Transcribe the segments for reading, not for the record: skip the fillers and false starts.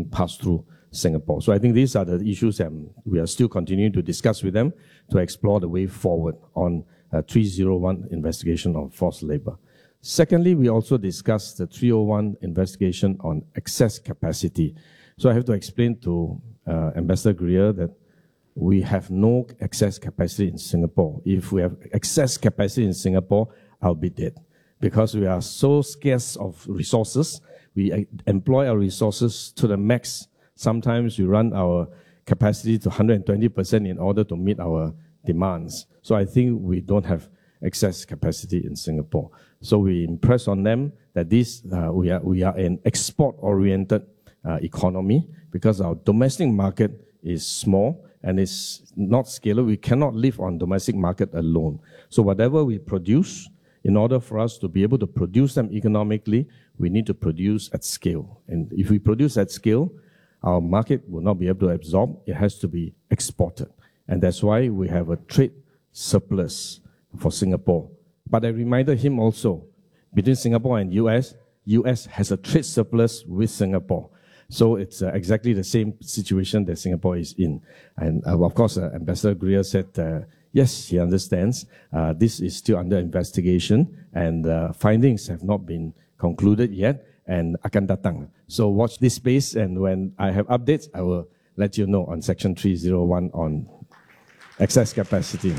being passed through Singapore. So I think these are the issues that we are still continuing to discuss with them to explore the way forward on 301 investigation on forced labor. Secondly, we also discussed the 301 investigation on excess capacity. So I have to explain to Ambassador Greer that we have no excess capacity in Singapore. If we have excess capacity in Singapore, I'll be dead. Because we are so scarce of resources, we employ our resources to the max. Sometimes we run our capacity to 120% in order to meet our demands. So I think we don't have excess capacity in Singapore. So we impress on them that we are an export-oriented economy because our domestic market is small and it's not scalable. We cannot live on domestic market alone. So whatever we produce, in order for us to be able to produce them economically, we need to produce at scale. And if we produce at scale, our market will not be able to absorb. It has to be exported. And that's why we have a trade surplus for Singapore. But I reminded him also, between Singapore and US has a trade surplus with Singapore. So it's exactly the same situation that Singapore is in. And of course, Ambassador Greer said, yes, he understands. This is still under investigation and findings have not been concluded yet and akan datang. So watch this space, and when I have updates, I will let you know on Section 301 on excess capacity.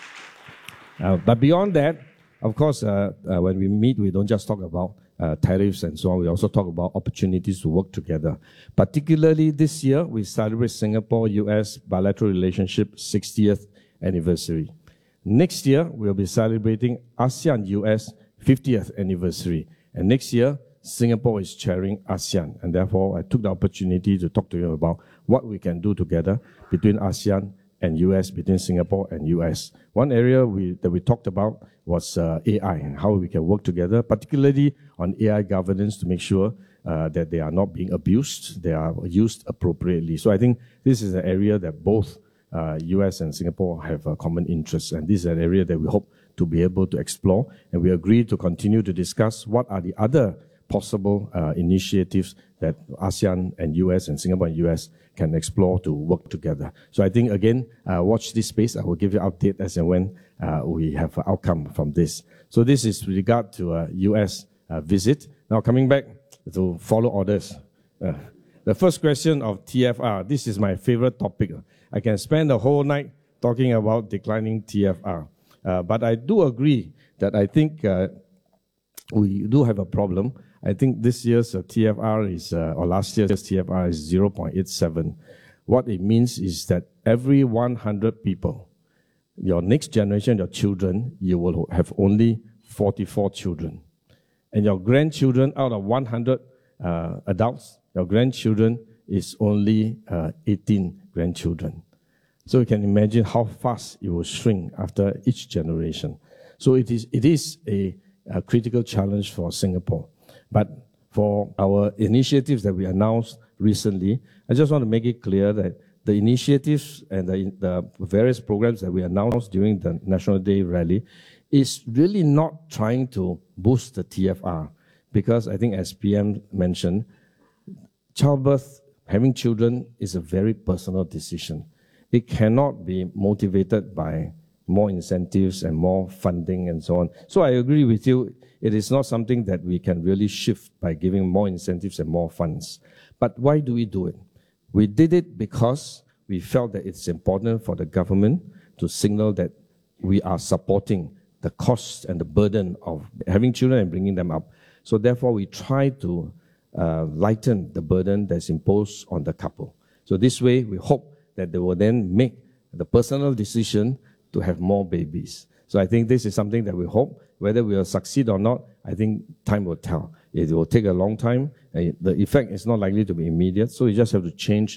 But beyond that, of course, when we meet, we don't just talk about tariffs and so on. We also talk about opportunities to work together. Particularly this year, we celebrate Singapore-US bilateral relationship 60th anniversary. Next year, we'll be celebrating ASEAN-US 50th anniversary. And next year, Singapore is chairing ASEAN. And therefore, I took the opportunity to talk to you about what we can do together between ASEAN and US, between Singapore and US. One area that we talked about was AI and how we can work together, particularly on AI governance to make sure that they are not being abused, they are used appropriately. So I think this is an area that both US and Singapore have a common interest, and this is an area that we hope to be able to explore, and we agree to continue to discuss what are the other possible initiatives that ASEAN and US and Singapore and US can explore to work together. So I think, again, watch this space. I will give you an update as and when we have an outcome from this. So this is with regard to a US visit. Now coming back to follow orders. The first question of TFR, this is my favorite topic. I can spend the whole night talking about declining TFR. But I do agree that I think we do have a problem. I think this year's TFR is, or last year's TFR is 0.87. What it means is that every 100 people, your next generation, your children, you will have only 44 children. And your grandchildren, out of 100 adults, your grandchildren is only 18 grandchildren. So you can imagine how fast it will shrink after each generation. So it is a critical challenge for Singapore. But for our initiatives that we announced recently, I just want to make it clear that the initiatives and the various programs that we announced during the National Day rally is really not trying to boost the TFR. Because I think, as PM mentioned, childbirth, having children is a very personal decision. It cannot be motivated by more incentives and more funding and so on. So I agree with you. It is not something that we can really shift by giving more incentives and more funds. But why do we do it? We did it because we felt that it's important for the government to signal that we are supporting the cost and the burden of having children and bringing them up. So therefore, we try to lighten the burden that's imposed on the couple. So this way, we hope that they will then make the personal decision to have more babies. So I think this is something that we hope. Whether we will succeed or not, I think time will tell. It will take a long time. The effect is not likely to be immediate. So you just have to change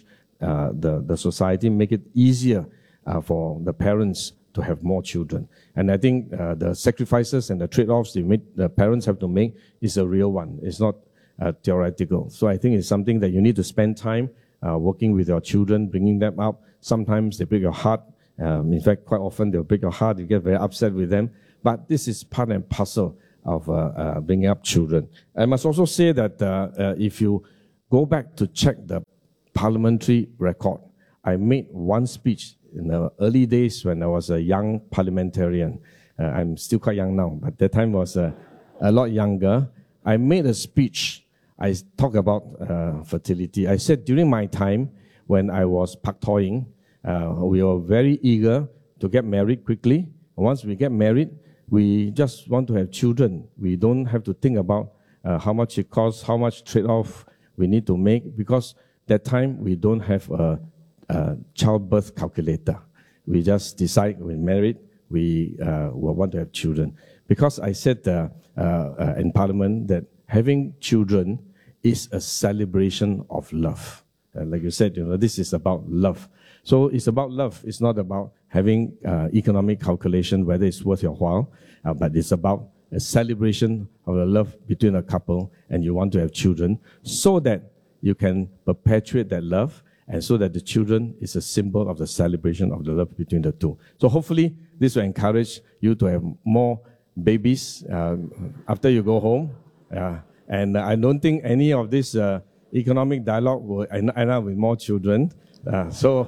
the society, make it easier for the parents to have more children. And I think the sacrifices and the trade-offs the parents have to make is a real one. It's not theoretical. So I think it's something that you need to spend time working with your children, bringing them up. Sometimes they break your heart. In fact, quite often they'll break your heart. You get very upset with them. But this is part and parcel of bringing up children. I must also say that if you go back to check the parliamentary record. I made one speech in the early days when I was a young parliamentarian. I'm still quite young now, but that time was a lot younger. I made a speech. I talked about fertility. I said during my time when I was pak toying, we were very eager to get married quickly. Once we get married, we just want to have children. We don't have to think about how much it costs, how much trade-off we need to make, because that time we don't have a childbirth calculator. We just decide we're married, we will want to have children. Because I said in Parliament that having children is a celebration of love. Like you said, this is about love. So it's about love. It's not about having economic calculation, whether it's worth your while, but it's about a celebration of the love between a couple, and you want to have children so that you can perpetuate that love, and so that the children is a symbol of the celebration of the love between the two. So hopefully this will encourage you to have more babies after you go home. And I don't think any of this economic dialogue will end up with more children. So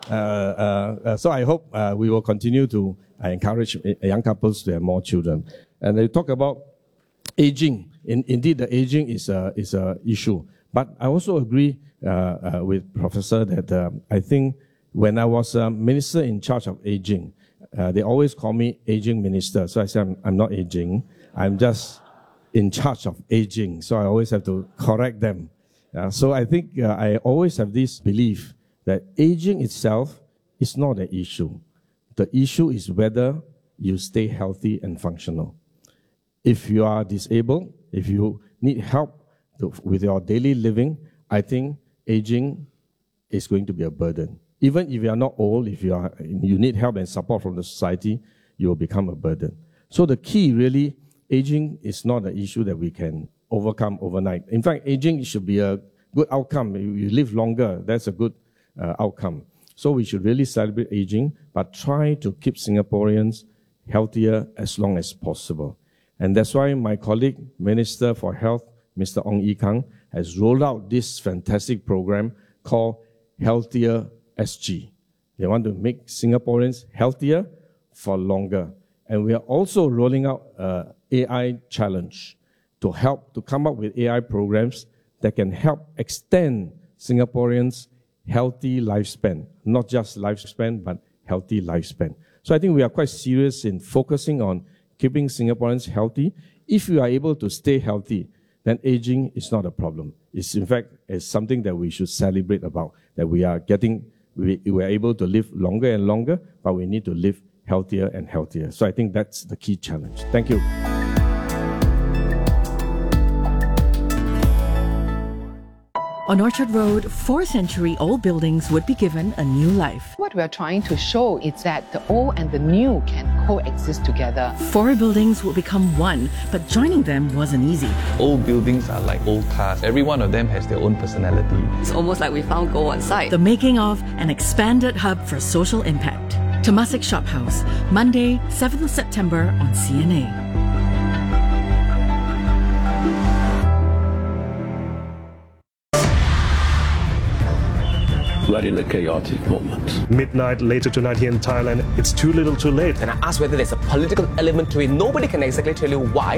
I hope we will continue to encourage young couples to have more children. And they talk about aging. Indeed, the aging is a issue. But I also agree with Professor that I think when I was a minister in charge of aging, they always call me aging minister. So I said, I'm not aging. I'm just in charge of aging. So I always have to correct them. So I think I always have this belief that aging itself is not an issue. The issue is whether you stay healthy and functional. If you are disabled, if you need help with your daily living, I think aging is going to be a burden. Even if you are not old, if you need help and support from the society, you will become a burden. So the key, really, aging is not an issue that we can overcome overnight. In fact, aging should be a good outcome. You live longer, that's a good outcome. So we should really celebrate aging, but try to keep Singaporeans healthier as long as possible. And that's why my colleague, Minister for Health, Mr. Ong Ye Kung, has rolled out this fantastic program called Healthier SG. They want to make Singaporeans healthier for longer. And we are also rolling out an AI challenge to come up with AI programs that can help extend Singaporeans' healthy lifespan. Not just lifespan, but healthy lifespan. So I think we are quite serious in focusing on keeping Singaporeans healthy. If you are able to stay healthy, then aging is not a problem. It's in fact something that we should celebrate about, that we are able to live longer and longer, but we need to live healthier and healthier. So I think that's the key challenge. Thank you. On Orchard Road, 4th century old buildings would be given a new life. What we are trying to show is that the old and the new can coexist together. 4 buildings will become one, but joining them wasn't easy. Old buildings are like old cars. Every one of them has their own personality. It's almost like we found gold on site. The making of an expanded hub for social impact. Temasek Shop House, Monday, 7th September on CNA. We're in a chaotic moment. Midnight later tonight here in Thailand, it's too little too late. And I asked whether there's a political element to it. Nobody can exactly tell you why.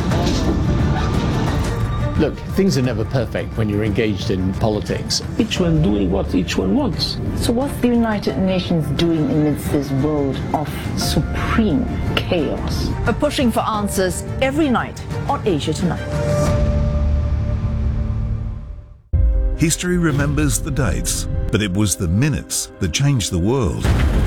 Look, things are never perfect when you're engaged in politics. Each one doing what each one wants. So what's the United Nations doing amidst this world of supreme chaos? We're pushing for answers every night on Asia Tonight. History remembers the dates, but it was the minutes that changed the world.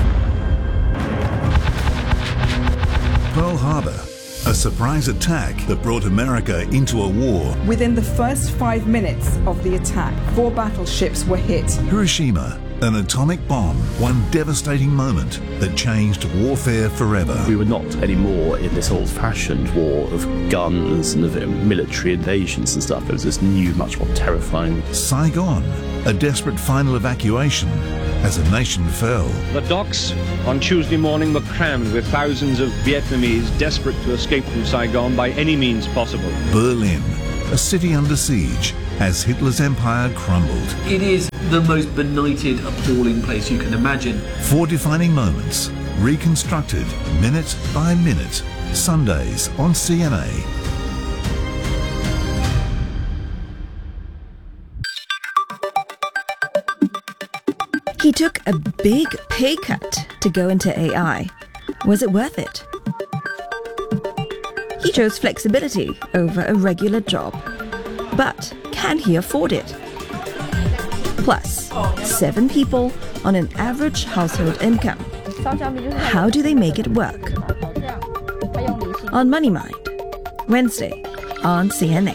Pearl Harbor, a surprise attack that brought America into a war. Within the first 5 minutes of the attack, 4 battleships were hit. Hiroshima, an atomic bomb, one devastating moment that changed warfare forever. We were not anymore in this old-fashioned war of guns and of military invasions and stuff. It was this new, much more terrifying. Saigon, a desperate final evacuation as a nation fell. The docks on Tuesday morning were crammed with thousands of Vietnamese desperate to escape from Saigon by any means possible. Berlin, a city under siege as Hitler's empire crumbled. It is the most benighted, appalling place you can imagine. 4 defining moments, reconstructed minute by minute. Sundays on CNA. He took a big pay cut to go into AI. Was it worth it? He chose flexibility over a regular job. But can he afford it? Plus, 7 people on an average household income. How do they make it work? On Money Mind, Wednesday on CNA.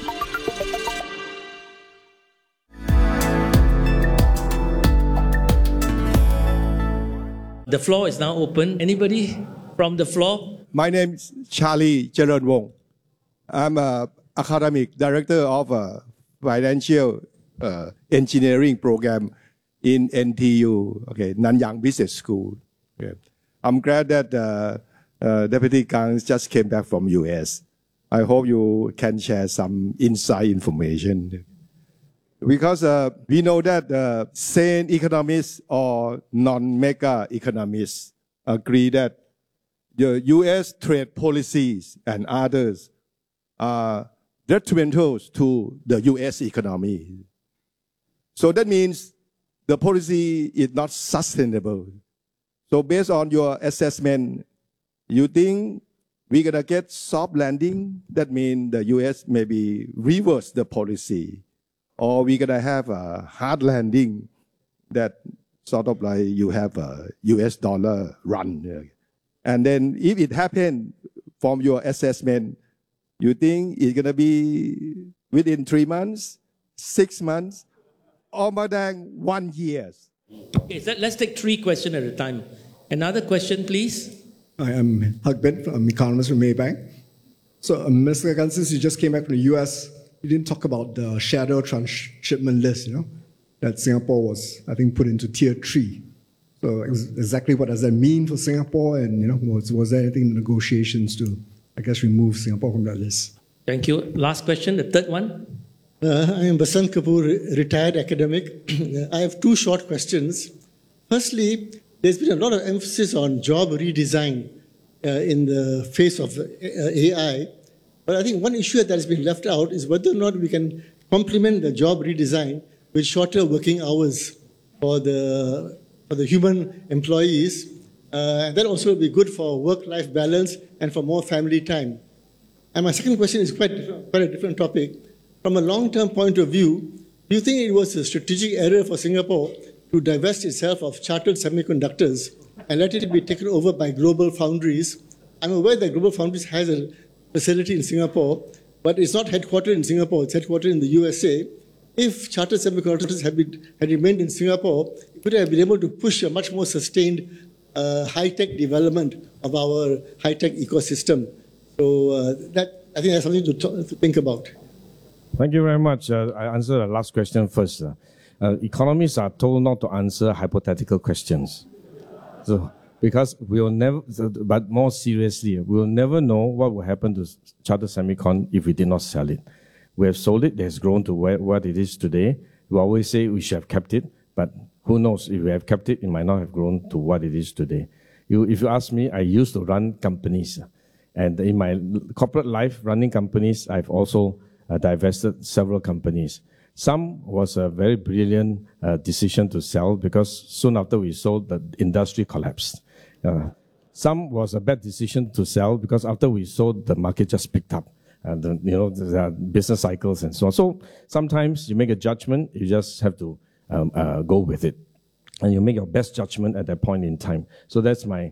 The floor is now open. Anybody from the floor? My name is Charlie Jaron Wong. I'm an academic director of a financial engineering program in NTU, Nanyang Business School. Okay. I'm glad that Deputy Kang just came back from US. I hope you can share some inside information. Because we know that sane economists or non-mega economists agree that the U.S. trade policies and others are detrimental to the U.S. economy. So that means the policy is not sustainable. So based on your assessment, you think we're going to get soft landing? That means the U.S. maybe reverse the policy. Or we're going to have a hard landing that sort of like you have a US dollar run. And then if it happened from your assessment, you think it's going to be within 3 months, 6 months, or more than 1 year? Okay, so let's take 3 questions at a time. Another question, please. I am Hug Ben, I'm economist from Maybank. So, Mr. Kang, since you just came back from the US, you didn't talk about the shadow transshipment list, that Singapore was, I think, put into tier 3. So exactly what does that mean for Singapore? And, was there anything in the negotiations to, I guess, remove Singapore from that list? Thank you. Last question, the third one. I am Basant Kapoor, retired academic. I have 2 short questions. Firstly, there's been a lot of emphasis on job redesign in the face of AI. But I think one issue that has been left out is whether or not we can complement the job redesign with shorter working hours for the human employees. That also will be good for work-life balance and for more family time. And my second question is quite a different topic. From a long-term point of view, do you think it was a strategic error for Singapore to divest itself of Chartered Semiconductors and let it be taken over by Global Foundries? I'm aware that Global Foundries has a facility in Singapore, but it's not headquartered in Singapore, it's headquartered in the USA. If Chartered Semiconductors had remained in Singapore, it would have been able to push a much more sustained high-tech development of our high-tech ecosystem. So I think that's something to think about. Thank you very much. I answer the last question first. Economists are told not to answer hypothetical questions. So, because we will never, but more seriously, we will never know what will happen to Chartered Semicon if we did not sell it. We have sold it, it has grown to what it is today. We always say we should have kept it, but who knows, if we have kept it, it might not have grown to what it is today. If you ask me, I used to run companies. And in my corporate life, running companies, I've also divested several companies. Some was a very brilliant decision to sell because soon after we sold, the industry collapsed. Some was a bad decision to sell because after we sold, the market just picked up. The business cycles and so on. So sometimes you make a judgment, you just have to go with it. And you make your best judgment at that point in time. So that's my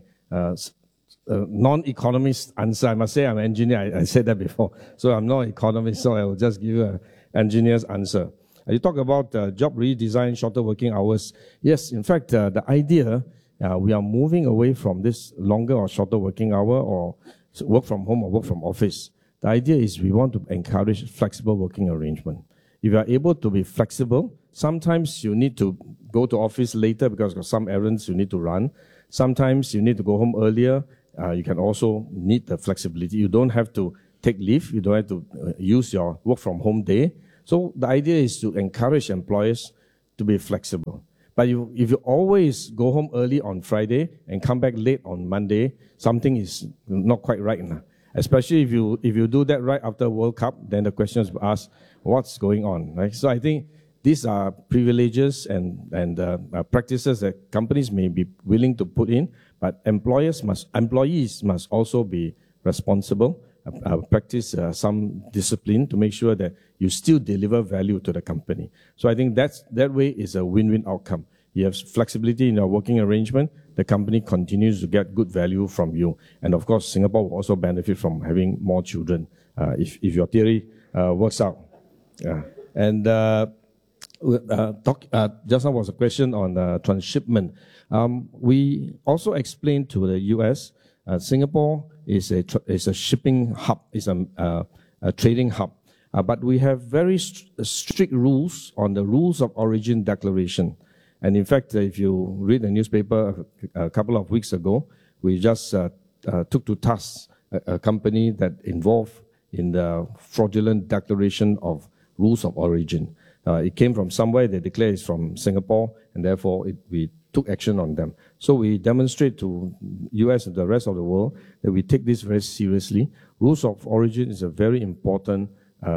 non-economist answer. I must say I'm an engineer. I said that before. So I'm not an economist, so I will just give you an engineer's answer. You talk about job redesign, shorter working hours. Yes, in fact, the idea, we are moving away from this longer or shorter working hour or work from home or work from office. The idea is we want to encourage flexible working arrangement. If you are able to be flexible, sometimes you need to go to office later because of some errands you need to run. Sometimes you need to go home earlier. You can also need the flexibility. You don't have to take leave. You don't have to use your work from home day. So the idea is to encourage employers to be flexible. But if you always go home early on Friday and come back late on Monday, something is not quite right now. Especially if you do that right after World Cup, then the questions will ask, what's going on, right? So I think these are privileges and practices that companies may be willing to put in, but employees must also be responsible, practice some discipline to make sure that you still deliver value to the company. So I think that way is a win-win outcome. You have flexibility in your working arrangement, the company continues to get good value from you. And of course, Singapore will also benefit from having more children if your theory works out. And just now was a question on transshipment. We also explained to the US, Singapore is a shipping hub, is a trading hub. But we have very strict rules on the rules of origin declaration. And in fact, if you read the newspaper a couple of weeks ago, we just took to task a company that involved in the fraudulent declaration of rules of origin. It came from somewhere, they declare it's from Singapore, and therefore we took action on them. So we demonstrate to US and the rest of the world that we take this very seriously. Rules of origin is a very important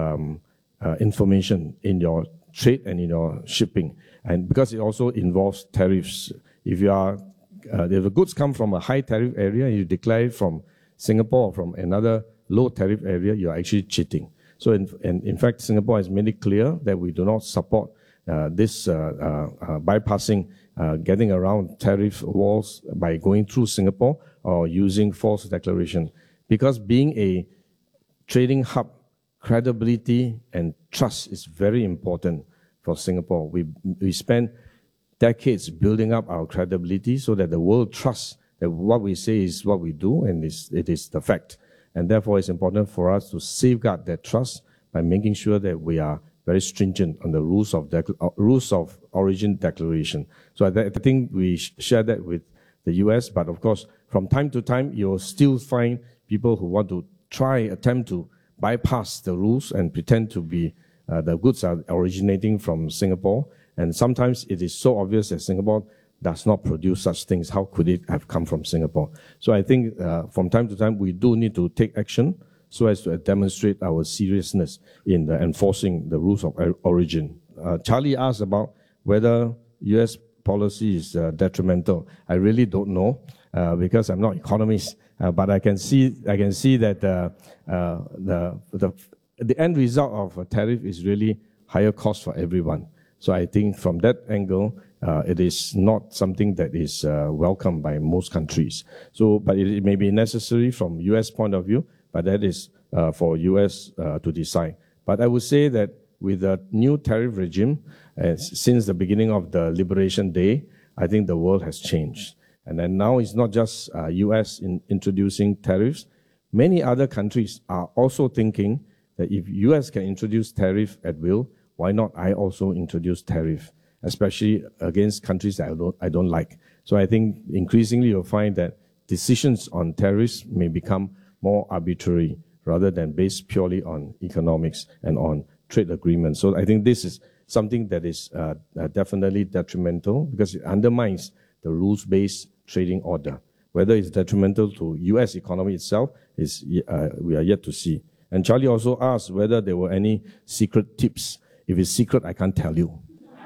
information in your trade and in your shipping. And because it also involves tariffs. If the goods come from a high tariff area, you declare it from Singapore or from another low tariff area, you're actually cheating. So in fact, Singapore has made it clear that we do not support this bypassing, getting around tariff walls by going through Singapore or using false declaration. Because being a trading hub, credibility and trust is very important for Singapore. We spend decades building up our credibility so that the world trusts that what we say is what we do and it is the fact. And therefore, it's important for us to safeguard that trust by making sure that we are very stringent on the rules of origin declaration. So I think we share that with the US, but of course, from time to time, you'll still find people who want to attempt to bypass the rules and pretend to be the goods are originating from Singapore. And sometimes it is so obvious that Singapore does not produce such things. How could it have come from Singapore? So I think from time to time, we do need to take action so as to demonstrate our seriousness in enforcing the rules of origin. Charlie asked about whether US policy is detrimental. I really don't know because I'm not an economist, but I can see that the end result of a tariff is really higher cost for everyone. So I think from that angle, it is not something that is welcomed by most countries. So, but it may be necessary from US point of view, but that is for US to decide. But I would say that with the new tariff regime, since the beginning of the Liberation Day, I think the world has changed. And then now it's not just US introducing tariffs. Many other countries are also thinking that if US can introduce tariff at will, why not I also introduce tariff, especially against countries that I don't like. So I think increasingly you'll find that decisions on tariffs may become more arbitrary rather than based purely on economics and on trade agreements. So I think this is something that is definitely detrimental because it undermines the rules-based trading order. Whether it's detrimental to US economy itself, we are yet to see. And Charlie also asked whether there were any secret tips. If it's secret, I can't tell you.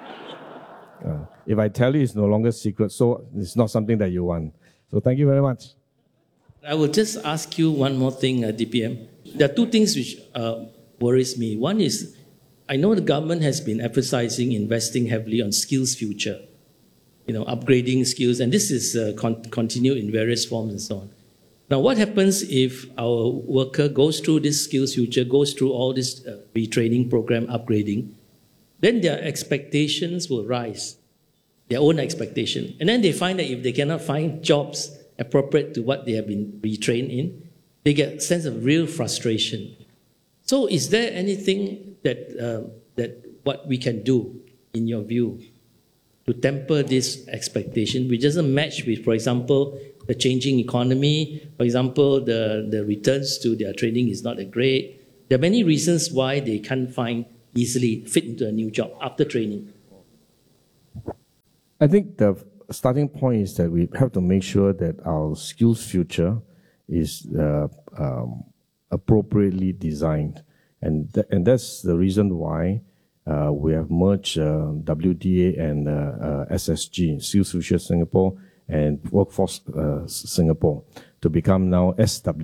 If I tell you, it's no longer secret, so it's not something that you want. So thank you very much. I will just ask you one more thing, DPM. There are two things which worries me. One is, I know the government has been emphasizing investing heavily on skills future, upgrading skills, and this is continued in various forms and so on. Now, what happens if our worker goes through this skills future, goes through all this retraining program, upgrading, then their expectations will rise, their own expectation. And then they find that if they cannot find jobs appropriate to what they have been retrained in, they get a sense of real frustration. So is there anything that what we can do, in your view, to temper this expectation, which doesn't match with, for example, the changing economy, for example, the returns to their training is not that great. There are many reasons why they can't easily fit into a new job after training. I think the starting point is that we have to make sure that our skills future is appropriately designed. And that's the reason why we have merged WDA and SSG, Skills Future Singapore, and Workforce Singapore, to become now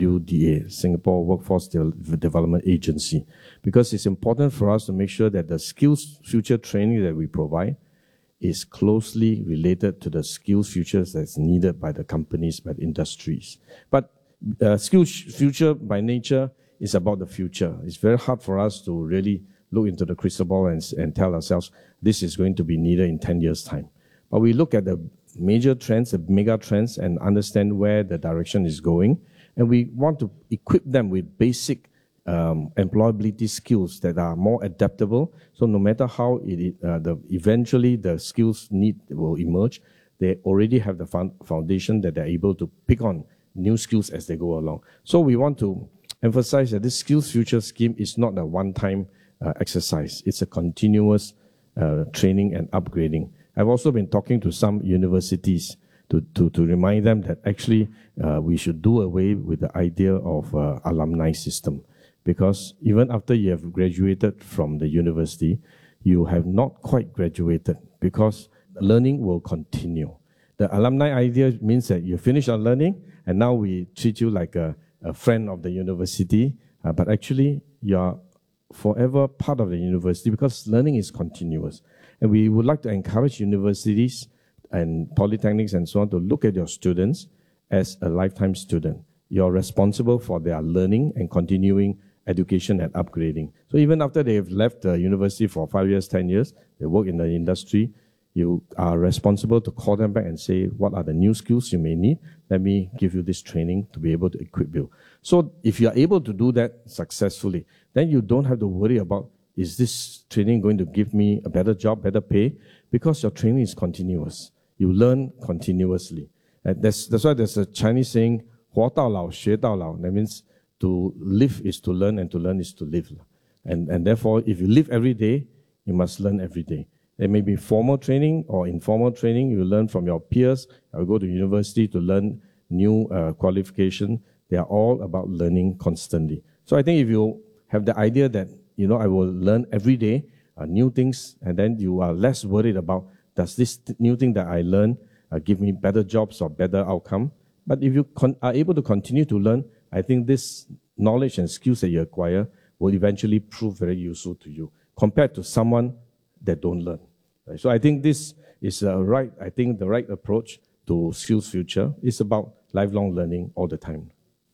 SWDA, Singapore Workforce Development Agency. Because it's important for us to make sure that the skills future training that we provide is closely related to the skills futures that's needed by the companies, by the industries. But skills future by nature is about the future. It's very hard for us to really look into the crystal ball and tell ourselves this is going to be needed in 10 years' time. But we look at the major trends, the mega trends, and understand where the direction is going. And we want to equip them with basic employability skills that are more adaptable. So no matter how eventually the skills need will emerge, they already have the foundation that they're able to pick on new skills as they go along. So we want to emphasize that this Skills Future scheme is not a one-time exercise. It's a continuous training and upgrading. I've also been talking to some universities to remind them that actually we should do away with the idea of alumni system. Because even after you have graduated from the university, you have not quite graduated because learning will continue. The alumni idea means that you finish your learning and now we treat you like a friend of the university, but actually you are forever part of the university because learning is continuous. And we would like to encourage universities and polytechnics and so on to look at your students as a lifetime student. You're responsible for their learning and continuing education and upgrading. So even after they have left the university for 5 years, 10 years, they work in the industry, you are responsible to call them back and say, what are the new skills you may need? Let me give you this training to be able to equip you. So if you are able to do that successfully, then you don't have to worry about, is this training going to give me a better job, better pay? Because your training is continuous. You learn continuously. And that's why there's a Chinese saying, 活到老,学到老. That means to live is to learn and to learn is to live. And therefore, if you live every day, you must learn every day. There may be formal training or informal training. You learn from your peers. You go to university to learn new qualification. They are all about learning constantly. So I think if you have the idea that, I will learn every day new things, and then you are less worried about, does this new thing that I learn give me better jobs or better outcome? But if you are able to continue to learn, I think this knowledge and skills that you acquire will eventually prove very useful to you compared to someone that don't learn. Right? So I think this is the right approach to Skills Future. It's about lifelong learning all the time.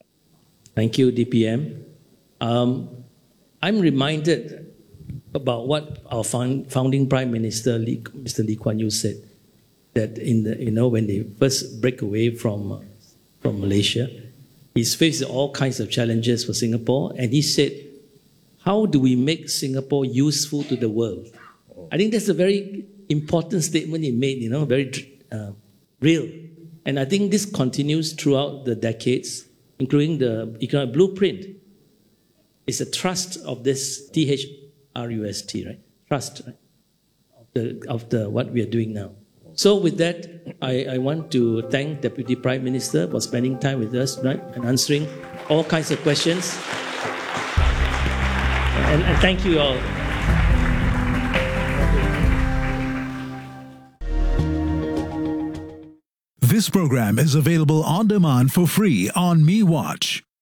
Thank you, DPM. I'm reminded about what our founding Prime Minister, Mr. Lee Kuan Yew, said, that when they first break away from Malaysia, he's faced all kinds of challenges for Singapore, and he said, how do we make Singapore useful to the world? I think that's a very important statement he made, very real. And I think this continues throughout the decades, including the economic blueprint. It's a trust of this THRUST, right? Trust, right? Of the what we are doing now. So with that, I want to thank Deputy Prime Minister for spending time with us tonight and answering all kinds of questions. And thank you all. This program is available on demand for free on MeWatch.